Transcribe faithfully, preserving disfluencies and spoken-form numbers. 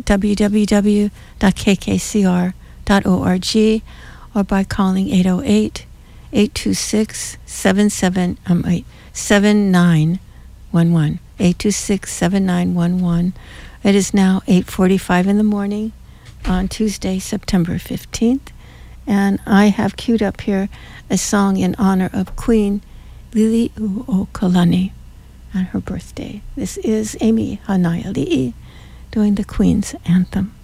at w w w dot k k c r dot org or by calling eight oh eight, eight two six, seven seven, um, wait, seven nine one one. eight two six, seven nine one one. It is now eight forty-five in the morning on Tuesday, September fifteenth, and I have queued up here a song in honor of Queen Liliuokalani on her birthday. This is Amy Hanaiali'i doing the Queen's Anthem.